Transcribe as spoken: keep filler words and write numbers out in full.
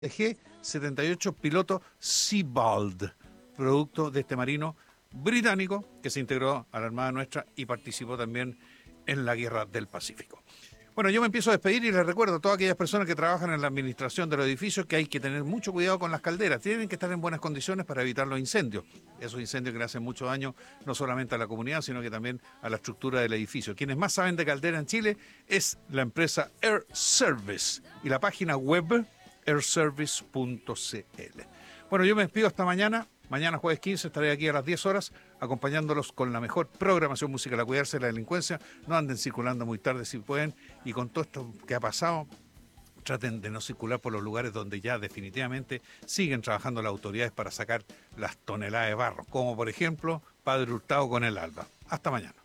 G setenta y ocho piloto Seabald, producto de este marino británico que se integró a la Armada nuestra y participó también en la Guerra del Pacífico. Bueno, yo me empiezo a despedir y les recuerdo a todas aquellas personas que trabajan en la administración de los edificios que hay que tener mucho cuidado con las calderas. Tienen que estar en buenas condiciones para evitar los incendios. Esos incendios que le hacen mucho daño no solamente a la comunidad, sino que también a la estructura del edificio. Quienes más saben de caldera en Chile es la empresa Air Service y la página web air service punto c l. Bueno, yo me despido hasta mañana. Mañana jueves quince estaré aquí a las diez horas acompañándolos con la mejor programación musical a cuidarse de la delincuencia. No anden circulando muy tarde si pueden. Y con todo esto que ha pasado, traten de no circular por los lugares donde ya definitivamente siguen trabajando las autoridades para sacar las toneladas de barro. Como por ejemplo Padre Hurtado con el Alba. Hasta mañana.